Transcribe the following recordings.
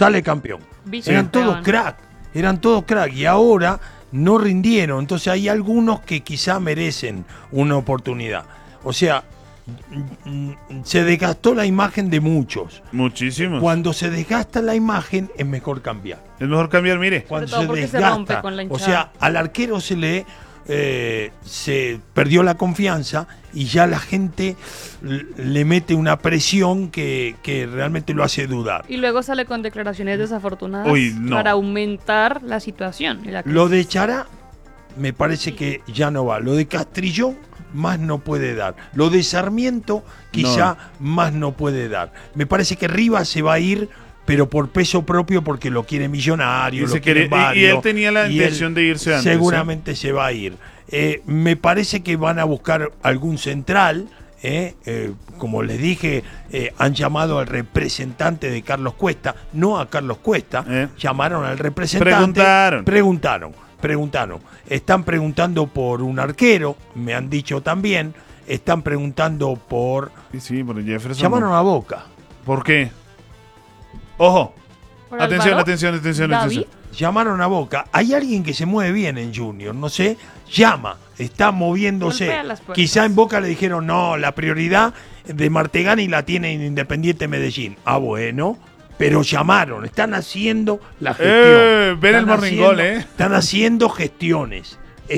sale campeón. Eran todos crack, y ahora no rindieron. Entonces hay algunos que quizá merecen una oportunidad. O sea, se desgastó la imagen de muchos. Muchísimos. Cuando se desgasta la imagen es mejor cambiar. Es mejor cambiar, mire. Cuando se desgasta, o sea, al arquero se perdió la confianza y ya la gente le mete una presión que realmente lo hace dudar. Y luego sale con declaraciones desafortunadas para aumentar la situación. Lo de Chará me parece que ya no va. Lo de Castrillón más no puede dar. Lo de Sarmiento quizá más no puede dar. Me parece que Rivas se va a ir, pero por peso propio, porque lo quiere Millonario, y él tenía la intención de irse antes. Seguramente se va a ir. Me parece que van a buscar algún central. Como les dije, han llamado al representante de Carlos Cuesta, no a Carlos Cuesta, llamaron al representante. Preguntaron. Están preguntando por un arquero, me han dicho también. Están preguntando por... Sí, por Jefferson. Llamaron a Boca. ¿Por qué? Ojo. Atención. Llamaron a Boca. Hay alguien que se mueve bien en Junior, no sé, llama, está moviéndose. Quizá en Boca le dijeron, no, la prioridad de Martegani la tiene en Independiente Medellín. Ah, bueno, pero llamaron, están haciendo la gestión. Ven el morringol, Están haciendo gestiones.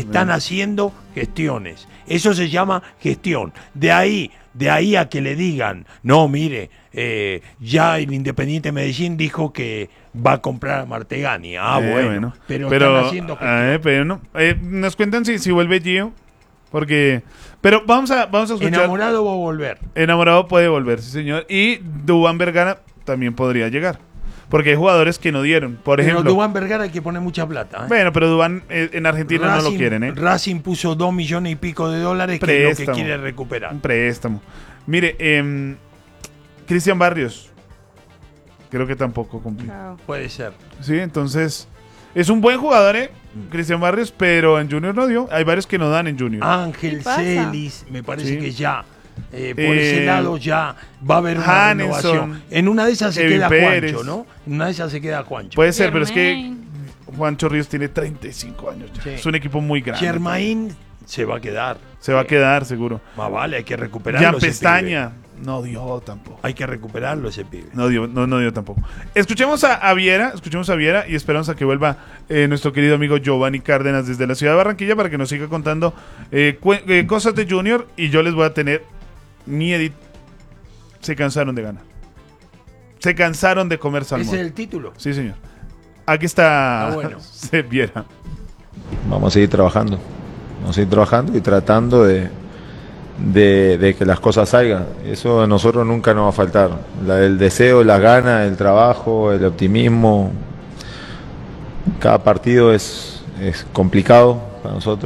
Eso se llama gestión. De ahí a que le digan, no, mire, ya el Independiente Medellín dijo que va a comprar a Martegani. Bueno. Pero están haciendo gestión. Nos cuentan si vuelve Gio, porque... Pero vamos a escuchar. Enamorado va a volver. Enamorado puede volver, sí señor. Y Duván Vergara también podría llegar. Porque hay jugadores que no dieron. Por ejemplo, Duván Vergara hay que poner mucha plata. Bueno, pero Duván en Argentina no lo quieren. Racing puso $2 millones y pico que es lo que quiere recuperar. Un préstamo. Mire, Cristian Barrios. Creo que tampoco cumplió. No. Puede ser. Sí, entonces... Es un buen jugador, Cristian Barrios, pero en Junior no dio. Hay varios que no dan en Junior. Ángel Celis, me parece que ya... por ese lado ya va a haber una renovación. En una de esas se queda Juancho, ¿no? En una de esas se queda Juancho. Puede ser, pero es que Juancho Ríos tiene 35 años ya. Sí. Es un equipo muy grande. Germain se va a quedar. Se va a quedar, seguro. Más vale, hay que recuperarlo. Jan Pestaña no dio tampoco. Hay que recuperarlo ese pibe. No dio tampoco. Escuchemos a Viera y esperamos a que vuelva nuestro querido amigo Giovanni Cárdenas desde la ciudad de Barranquilla para que nos siga contando cosas de Junior, y yo les voy a tener mi edit. Se cansaron de ganar. Se cansaron de comer salmón. ¿Ese es el título? Sí, señor. Aquí está bueno. Se Viera. Vamos a seguir trabajando. Y tratando de que las cosas salgan. Eso a nosotros nunca nos va a faltar. El deseo, las ganas, el trabajo, el optimismo. Cada partido es complicado para nosotros.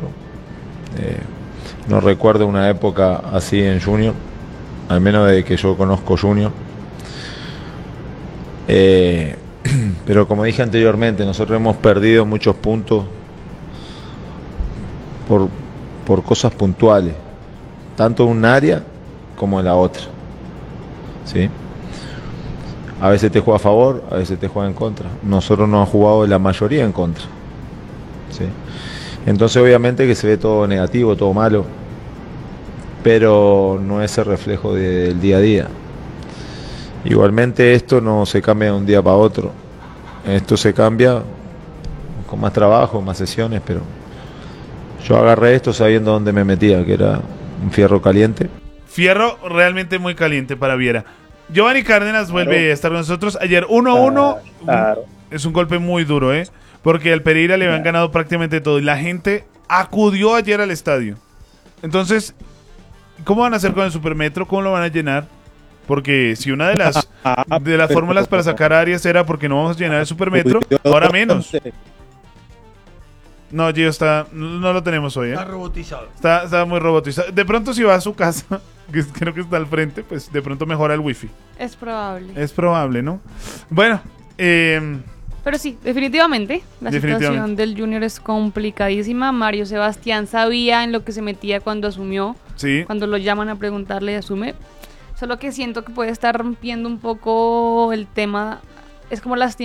No recuerdo una época así en Junior, al menos de que yo conozco Junior. Pero como dije anteriormente, nosotros hemos perdido muchos puntos por cosas puntuales, tanto en un área como en la otra. ¿Sí? A veces te juega a favor, a veces te juega en contra. Nosotros nos han jugado la mayoría en contra. ¿Sí? Entonces obviamente que se ve todo negativo, todo malo, pero no es el reflejo del día a día. Igualmente esto no se cambia de un día para otro. Esto se cambia con más trabajo, más sesiones, pero yo agarré esto sabiendo dónde me metía, que era un fierro caliente. Fierro realmente muy caliente para Viera. Giovanni Cárdenas vuelve a estar con nosotros. Ayer 1-1. Es un golpe muy duro, porque al Pereira le habían ganado prácticamente todo y la gente acudió ayer al estadio. Entonces, ¿cómo van a hacer con el Supermetro? ¿Cómo lo van a llenar? Porque si una de las fórmulas para sacar a Arias era porque no vamos a llenar el Supermetro, ahora menos. No, Gio no lo tenemos hoy, Está robotizado. Está muy robotizado. De pronto si va a su casa, que creo que está al frente, pues de pronto mejora el wifi. Es probable. Es probable, ¿no? Bueno, pero sí, definitivamente la situación del Junior es complicadísima. Mario Sebastián sabía en lo que se metía cuando asumió. Sí. Cuando lo llaman a preguntarle y asume. Solo que siento que puede estar rompiendo un poco el tema. Es como